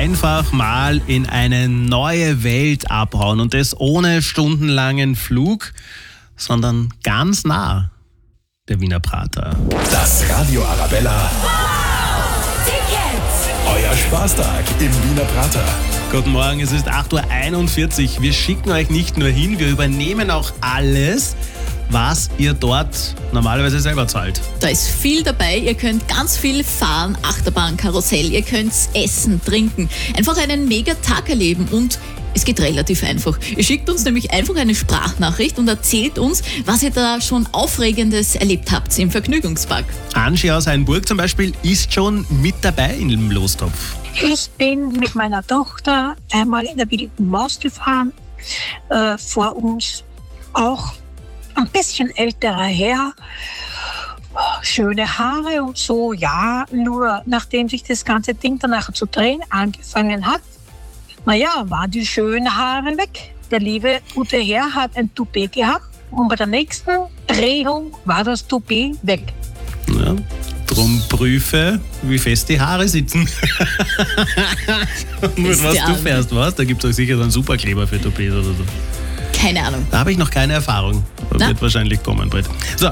einfach mal in eine neue Welt abhauen und das ohne stundenlangen Flug, sondern ganz nah. Der Wiener Prater. Das Radio Arabella. Euer Spaßtag im Wiener Prater. Guten Morgen, es ist 8.41 Uhr. Wir schicken euch nicht nur hin, wir übernehmen auch alles, was ihr dort normalerweise selber zahlt. Da ist viel dabei. Ihr könnt ganz viel fahren, Achterbahn, Karussell. Ihr könnt essen, trinken, einfach einen mega Tag erleben und es geht relativ einfach. Ihr schickt uns nämlich einfach eine Sprachnachricht und erzählt uns, was ihr da schon Aufregendes erlebt habt im Vergnügungspark. Angie aus Hainburg zum Beispiel ist schon mit dabei im Lostopf. Ich bin mit meiner Tochter einmal in der Wilden Maus gefahren. Vor uns auch ein bisschen älterer Herr. Schöne Haare und so, ja. Nur nachdem sich das ganze Ding danach zu drehen angefangen hat, waren die schönen Haare weg. Der liebe gute Herr hat ein Toupet gehabt und bei der nächsten Drehung war das Toupet weg. Ja, drum prüfe, wie fest die Haare sitzen. Und mit was du fährst, was? Da gibt es doch sicher so einen Superkleber für Toupet oder so. Keine Ahnung. Da habe ich noch keine Erfahrung. Das wird wahrscheinlich kommen, Brett. So,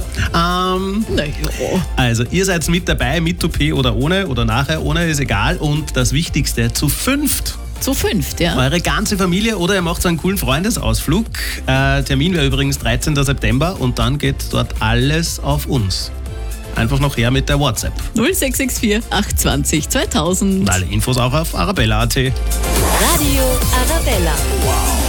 also ihr seid mit dabei, mit Toupet oder ohne oder nachher ohne, ist egal. Und das Wichtigste, zu fünft. Zu fünft, ja. Eure ganze Familie oder ihr macht so einen coolen Freundesausflug. Termin wäre übrigens 13. September und dann geht dort alles auf uns. Einfach noch her mit der WhatsApp. 0664 820 2000. Alle Infos auch auf arabella.at. Radio Arabella. Wow.